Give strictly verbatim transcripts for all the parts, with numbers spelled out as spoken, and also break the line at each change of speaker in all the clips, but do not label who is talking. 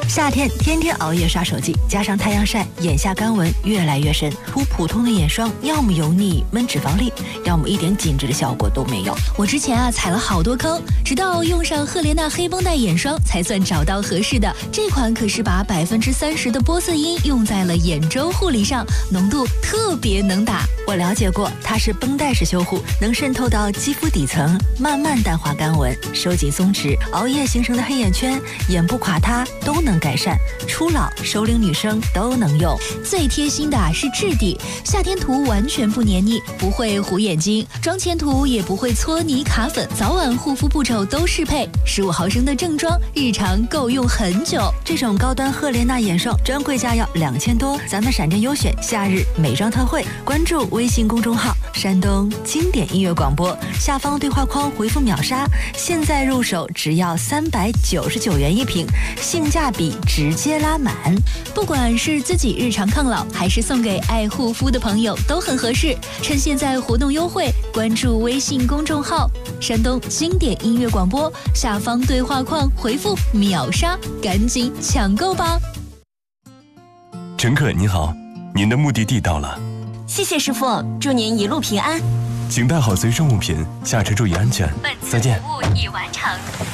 夏天天天熬夜刷手机，加上太阳晒，眼下干纹越来越深。涂普通的眼霜，要么油腻闷脂肪粒，要么一点紧致的效果都没有。
我之前啊踩了好多坑，直到用上赫莲娜黑绷带眼霜，才算找到合适的。这款可是把百分之三十的玻色因用在了眼周护理上，浓度特别能打。
我了解过，它是绷带式修护，能渗透到肌肤底层，慢慢淡化干纹，收紧松弛，熬夜形成的黑眼圈、眼部垮塌都能改善。初老、熟龄女生都能用。
最贴心的是质地，夏天涂完全不黏腻，不会糊眼睛，妆前涂也不会搓泥卡粉，早晚护肤步骤都适配。十五毫升的正装，日常够用很久。
这种高端赫莲娜眼霜专柜价要两千多，咱们闪电优选夏日美妆特惠，关注微信公众号山东经典音乐广播，下方对话框回复秒杀，现在入手只要三百九十九元一瓶，性价比直接拉满。
不管是自己日常抗老，还是送给爱护肤的朋友，都很合适。趁现在活动优惠，关注微信公众号山东经典音乐广播，下方对话框回复秒杀，赶紧抢购吧。
乘客您好，您的目的地到了。
谢谢师傅，祝您一路平安。
请带好随身物品，下车注意安全。
本次
再见。
服务已完成。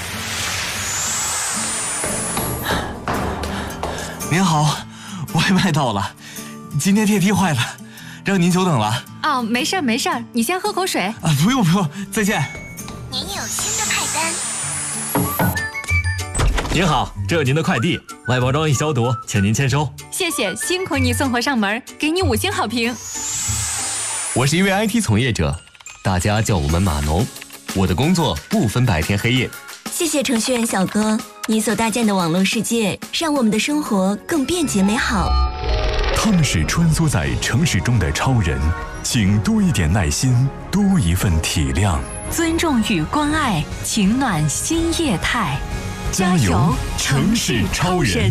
您好，外卖到了，今天电梯坏了，让您久等了。
哦，没事儿没事儿，你先喝口水。
啊，不用不用，再见。
您有新的派单。
您好，这您的快递，外包装易消毒，请您签收。
谢谢，辛苦你送货上门，给你五星好评。
我是一位 I T 从业者，大家叫我们码农。我的工作不分白天黑夜。
谢谢程序员小哥，你所搭建的网络世界，让我们的生活更便捷美好。
他们是穿梭在城市中的超人，请多一点耐心，多一份体谅，
尊重与关爱，情暖新业态。
加油，城市超人！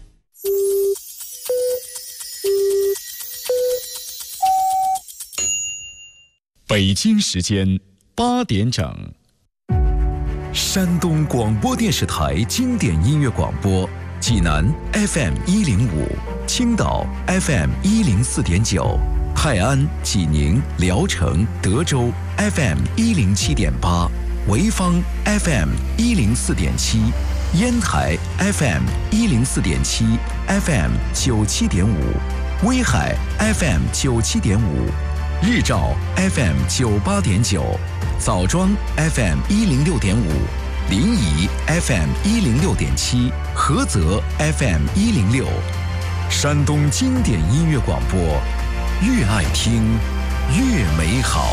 北京时间八点整，山东广播电视台经典音乐广播，济南 F M 一零五，青岛 F M 一零四点九，泰安、济宁、聊城、德州 F M 一零七点八，潍坊 F M 一零四点七，烟台 F M 一零四点七 ，F M 九七点五，威海 F M 九七点五。日照 F M 九八点九，枣庄 F M 一零六点五，临沂 F M 一零六点七，菏泽 F M 一零六。山东经典音乐广播，越爱听越美好。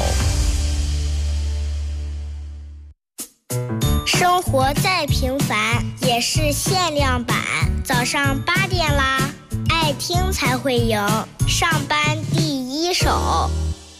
生活再平凡也是限量版。早上八点啦，爱听才会赢，上班第一手。